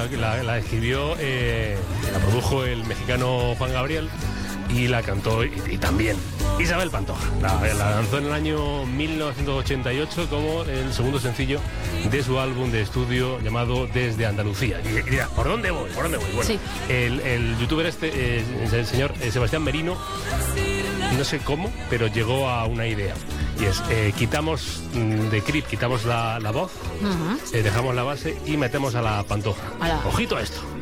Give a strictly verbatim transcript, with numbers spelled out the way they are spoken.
la, la, la escribió, eh, la produjo el mexicano Juan Gabriel y la cantó y, y también Isabel Pantoja. La, la lanzó en el año mil novecientos ochenta y ocho como el segundo sencillo de su álbum de estudio llamado Desde Andalucía. Y, y dirás, ¿por dónde voy? ¿Por dónde voy? Bueno, Sí. el, el youtuber este, eh, el señor eh, Sebastián Merino, no sé cómo, pero llegó a una idea. Y es, eh, quitamos mm, de Creep, quitamos la, la voz, Uh-huh. eh, dejamos la base y metemos a la Pantoja. Ala. Ojito a esto.